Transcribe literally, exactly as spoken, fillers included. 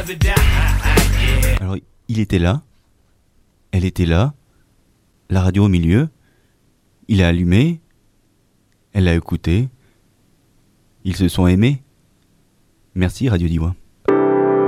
Alors, il était là, elle était là, la radio au milieu, il a allumé, elle a écouté, ils se sont aimés. Merci Radio Diwa.